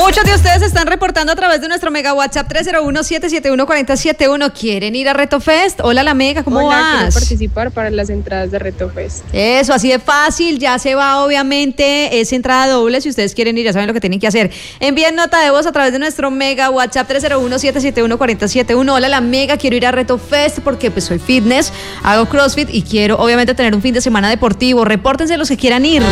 Muchos de ustedes están reportando a través de nuestro mega WhatsApp 301-771-4071. ¿Quieren ir a Reto Fest? Hola, la mega, ¿cómo vas? Quiero participar para las entradas de Reto Fest. Eso, así de fácil, ya se va obviamente, es entrada doble, si ustedes quieren ir ya saben lo que tienen que hacer. Envíen nota de voz a través de nuestro mega WhatsApp 301-771-4071. Hola, la mega, quiero ir a Reto Fest porque pues soy fitness, hago CrossFit y quiero obviamente tener un fin de semana deportivo. Repórtense los que quieran ir.